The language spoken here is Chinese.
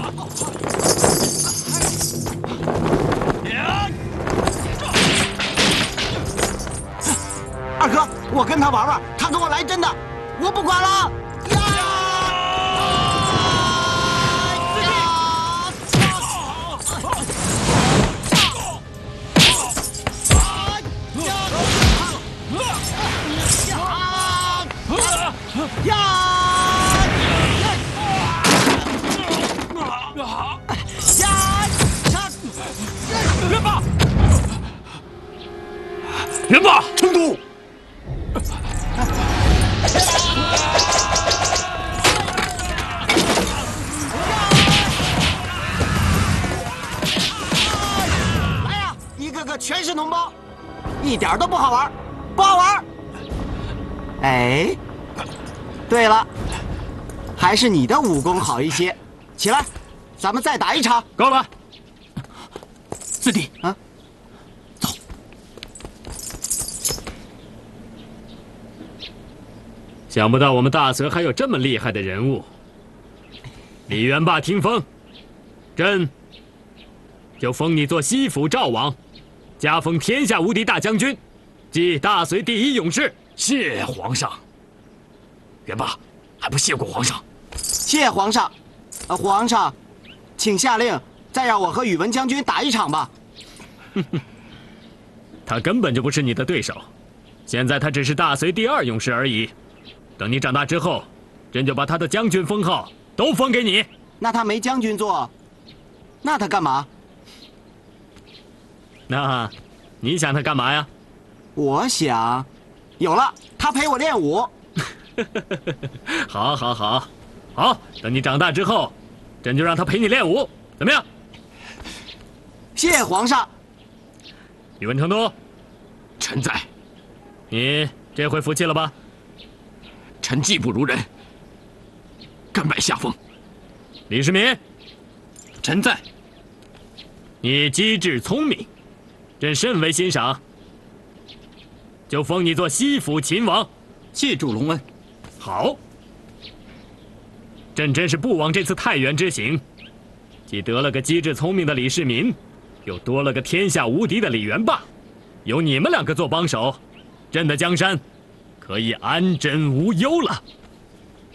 二哥，我跟他玩玩，他跟我来真的，我不管了。 元霸，元霸， 成都。 来呀，一个个全是脓包，一点都不好玩，不好玩。哎，对了，还是你的武功好一些。起来，咱们再打一场。 够了，四弟啊， 走。想不到我们大隋还有这么厉害的人物。李元霸听封，朕就封你做西府赵王，加封天下无敌大将军，即大隋第一勇士。 谢皇上。元霸还不谢过皇上？ 谢皇上。皇上，请下令再让我和宇文将军打一场吧。 他根本就不是你的对手，现在他只是大隋第二勇士而已。等你长大之后，朕就把他的将军封号都封给你。 那他没将军做，那他干嘛？ 那，你想他干嘛呀？ 我想，有了，他陪我练武。 好，好，好，好，等你长大之后，朕就让他陪你练武，怎么样？ 谢皇上。 宇文成都， 臣在。 你这回服气了吧？ 臣技不如人，甘拜下风。 李世民， 臣在。 你机智聪明，朕甚为欣赏，就封你做西府秦王。 谢主隆恩。 好，朕真是不枉这次太原之行，既得了个机智聪明的李世民，又多了个天下无敌的李元霸，有你们两个做帮手，朕的江山可以安枕无忧了。